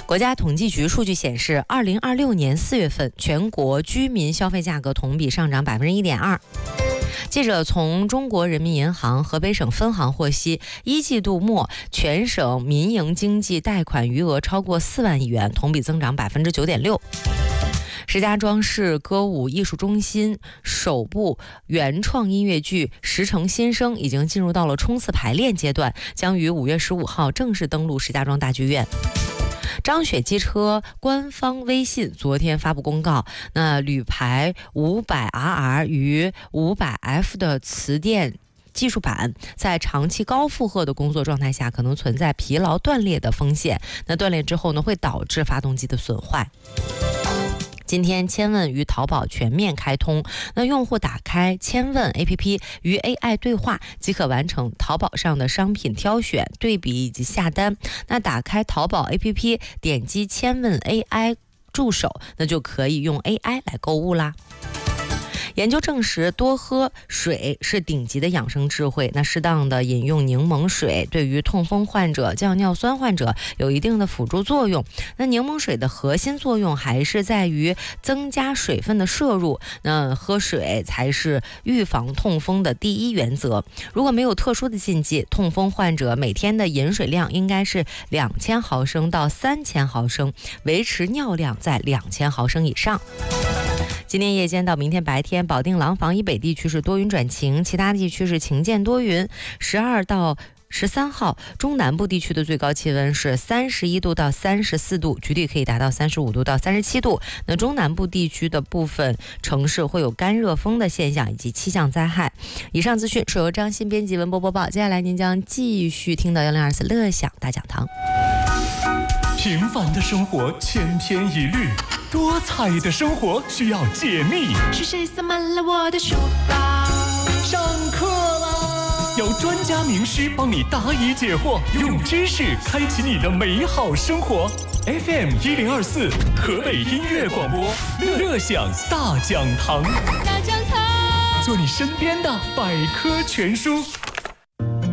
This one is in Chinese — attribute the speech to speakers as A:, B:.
A: 国家统计局数据显示，2026年4月份全国居民消费价格同比上涨1.2%。记者从中国人民银行河北省分行获悉，一季度末全省民营经济贷款余额超过4万亿元，同比增长9.6%。石家庄市歌舞艺术中心首部原创音乐剧《石城新生》已经进入到了冲刺排练阶段，将于5月15号正式登陆石家庄大剧院。张雪机车官方微信昨天发布公告，那铝排 500RR 与 500F 的磁电技术板在长期高负荷的工作状态下可能存在疲劳断裂的风险，那断裂之后呢，会导致发动机的损坏。今天千问与淘宝全面开通，那用户打开千问 APP 与 AI 对话，即可完成淘宝上的商品挑选、对比以及下单。那打开淘宝 APP， 点击千问 AI 助手，那就可以用 AI 来购物啦。研究证实，多喝水是顶级的养生智慧。那适当的饮用柠檬水，对于痛风患者、降尿酸患者有一定的辅助作用。那柠檬水的核心作用还是在于增加水分的摄入。那喝水才是预防痛风的第一原则。如果没有特殊的禁忌，痛风患者每天的饮水量应该是2000毫升到3000毫升，维持尿量在2000毫升以上。今天夜间到明天白天，保定廊坊以北地区是多云转晴，其他地区是晴间多云。12到13号，中南部地区的最高气温是31度到34度，局地可以达到35度到37度。那中南部地区的部分城市会有干热风的现象以及气象灾害。以上资讯是由张欣编辑文播播报，接下来您将继续听到1024乐享大讲堂。
B: 平凡的生活千篇一律，多彩的生活需要解密。
C: 是谁塞满了我的书包？
B: 上课啦！有专家名师帮你答疑解惑，用知识开启你的美好生活。FM 1024，河北音乐广播，乐享大讲堂。
C: 大讲堂，
B: 做你身边的百科全书。